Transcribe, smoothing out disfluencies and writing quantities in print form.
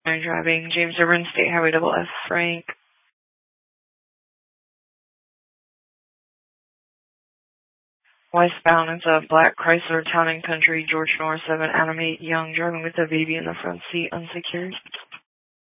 I'm driving James Urban State Highway F Frank. Westbound, it's a black Chrysler Town & Country, George North 7, Adam 8, young, driving with a baby in the front seat, unsecured.